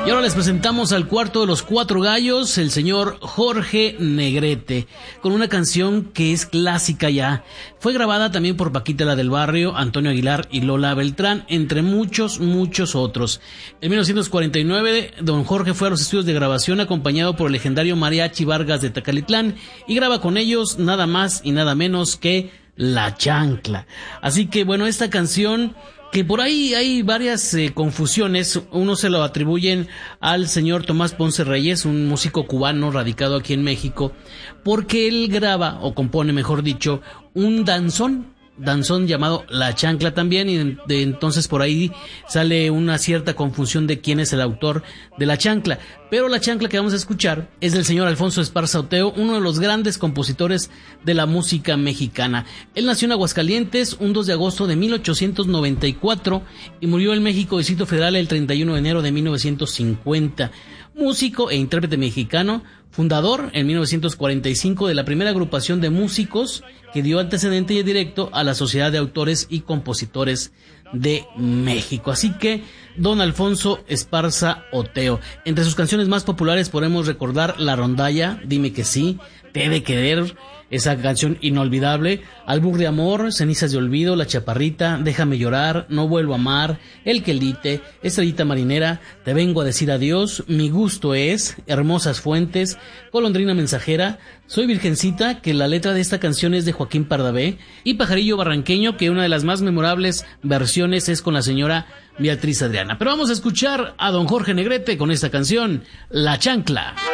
Y ahora les presentamos al cuarto de los cuatro gallos, el señor Jorge Negrete, con una canción que es clásica ya. Fue grabada también por Paquita la del Barrio, Antonio Aguilar y Lola Beltrán, entre muchos otros. En 1949, don Jorge fue a los estudios de grabación acompañado por el legendario Mariachi Vargas de Tecalitlán y graba con ellos nada más y nada menos que La Chancla. Así que bueno, esta canción, que por ahí hay varias confusiones, uno se lo atribuyen al señor Tomás Ponce Reyes, un músico cubano radicado aquí en México, porque él graba, o compone mejor dicho, un danzón llamado La Chancla también, y de entonces por ahí sale una cierta confusión de quién es el autor de La Chancla. Pero La Chancla que vamos a escuchar es del señor Alfonso Esparza Oteo, uno de los grandes compositores de la música mexicana. Él nació en Aguascalientes un 2 de agosto de 1894 y murió en México, Distrito Federal, el 31 de enero de 1950. Músico e intérprete mexicano, fundador en 1945 de la primera agrupación de músicos que dio antecedente directo a la Sociedad de Autores y Compositores de México. Así que, don Alfonso Esparza Oteo. Entre sus canciones más populares podemos recordar La Rondalla, Dime que sí, Te he de querer, esa canción inolvidable, Albur de amor, Cenizas de olvido, La chaparrita, Déjame llorar, No vuelvo a amar, El quelite, Estrellita marinera, Te vengo a decir adiós, Mi gusto es, Hermosas fuentes, Golondrina mensajera, Soy virgencita, que la letra de esta canción es de Joaquín Pardavé, y Pajarillo barranqueño, que una de las más memorables versiones es con la señora Beatriz Adriana. Pero vamos a escuchar a don Jorge Negrete con esta canción, La Chancla.